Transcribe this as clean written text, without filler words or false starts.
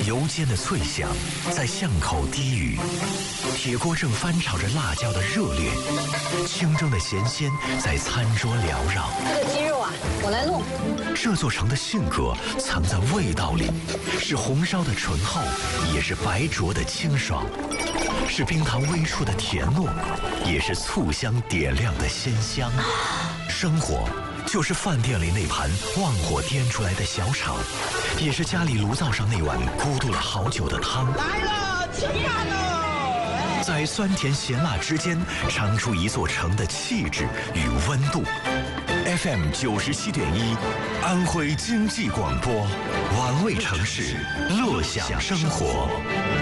油煎的脆香在巷口低语，铁锅正翻炒着辣椒的热烈，清蒸的咸鲜在餐桌缭绕。 这个鸡肉啊，我来弄。 这座城的性格藏在味道里，是红烧的醇厚，也是白灼的清爽，是冰糖微触的甜糯，也是醋香点亮的鲜香。生活就是饭店里那盘旺火颠出来的小炒，也是家里炉灶上那碗咕嘟了好久的汤。 来了，吃饭了！ 在酸甜咸辣之间，尝出一座城的气质与温度。FM 97.1，安徽经济广播，玩味城市，乐享生活。